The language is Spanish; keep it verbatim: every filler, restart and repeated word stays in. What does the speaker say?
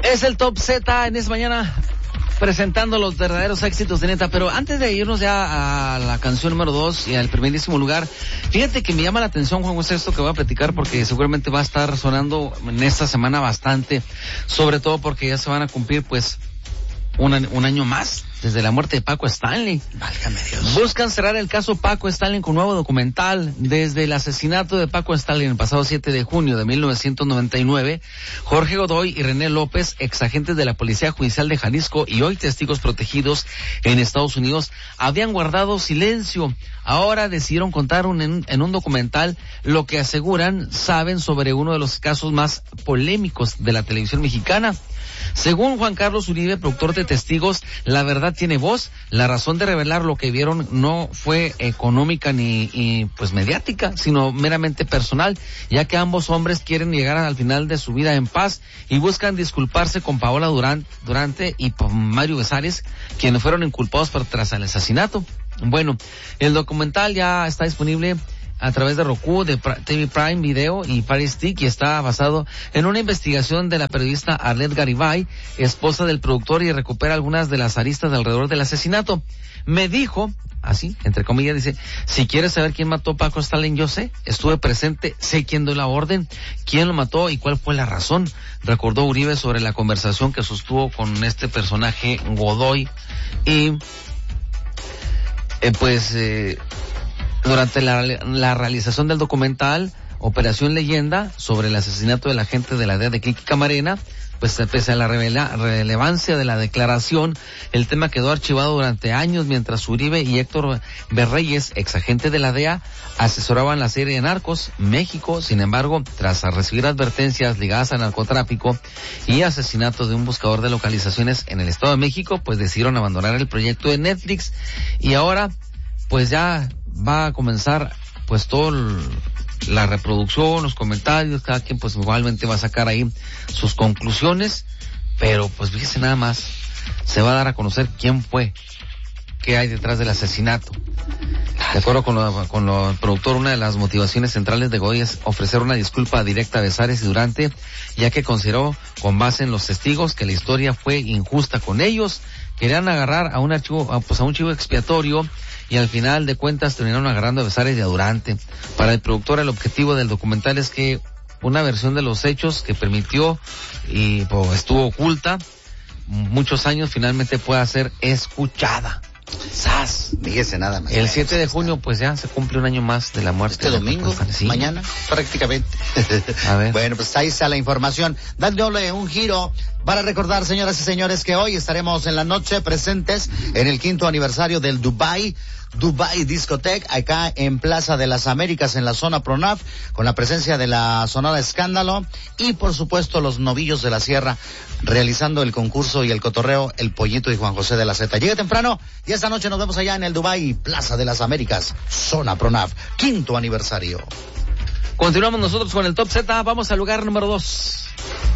Es el Top Z en esta mañana, presentando los verdaderos éxitos de Neta. Pero antes de irnos ya a la canción número dos y al primerísimo lugar, fíjate que me llama la atención, Juan José, esto que voy a platicar, porque seguramente va a estar sonando en esta semana bastante, sobre todo porque ya se van a cumplir pues un, un año más desde la muerte de Paco Stanley. Válgame Dios. Buscan cerrar el caso Paco Stanley con un nuevo documental. Desde el asesinato de Paco Stanley en el pasado siete de junio de mil novecientos noventa y nueve, Jorge Godoy y René López, exagentes de la Policía Judicial de Jalisco y hoy testigos protegidos en Estados Unidos, habían guardado silencio. Ahora decidieron contar un, en, en un documental lo que aseguran saben sobre uno de los casos más polémicos de la televisión mexicana. Según Juan Carlos Uribe, productor de Testigos, la verdad tiene voz. La razón de revelar lo que vieron no fue económica ni y, pues mediática, sino meramente personal, ya que ambos hombres quieren llegar al final de su vida en paz y buscan disculparse con Paola Durán, Durante y con Mario Besares, quienes fueron inculpados por tras el asesinato. Bueno, el documental ya está disponible a través de Roku, de T V Prime Video y Fire Stick, y está basado en una investigación de la periodista Arlette Garibay, esposa del productor, y recupera algunas de las aristas alrededor del asesinato. Me dijo, así, entre comillas, dice, si quieres saber quién mató a Paco Stanley, yo sé, estuve presente, sé quién dio la orden, quién lo mató y cuál fue la razón. Recordó Uribe sobre la conversación que sostuvo con este personaje Godoy y eh, pues eh, durante la, la realización del documental Operación Leyenda sobre el asesinato del agente de la D E A de Kiki Camarena, pues pese a la revela, relevancia de la declaración, el tema quedó archivado durante años mientras Uribe y Héctor Berreyes, exagente de la D E A, asesoraban la serie de Narcos México. Sin embargo, tras recibir advertencias ligadas al narcotráfico y asesinato de un buscador de localizaciones en el Estado de México, pues decidieron abandonar el proyecto de Netflix y ahora pues ya va a comenzar pues todo el, la reproducción, los comentarios, cada quien pues igualmente va a sacar ahí sus conclusiones, pero pues fíjese nada más, se va a dar a conocer quién fue, qué hay detrás del asesinato. De acuerdo con lo, con lo productor, una de las motivaciones centrales de Godoy es ofrecer una disculpa directa a Besares y Durante, ya que consideró, con base en los testigos, que la historia fue injusta con ellos. Querían agarrar a un archivo, a, pues a un chivo expiatorio, y al final de cuentas terminaron agarrando a Besares y a Durante. Para el productor, el objetivo del documental es que una versión de los hechos que permitió y pues, estuvo oculta muchos años finalmente pueda ser escuchada. ¡Sas! Fíjese nada más. El siete de junio pues ya se cumple un año más de la muerte. Este domingo, sí. Mañana, prácticamente. A ver. Bueno, pues ahí está la información. Dándole un giro para recordar, señoras y señores, que hoy estaremos en la noche presentes en el quinto aniversario del Dubai Dubai Discotech, acá en Plaza de las Américas, en la zona Pronaf, con la presencia de la Sonora Escándalo y por supuesto los Novillos de la Sierra, realizando el concurso y el cotorreo El Pollito y Juan José de la Zeta. Llegue temprano y esta noche nos vemos allá en el Dubai Plaza de las Américas, zona Pronaf, quinto aniversario. Continuamos nosotros con el Top Z, vamos al lugar número dos.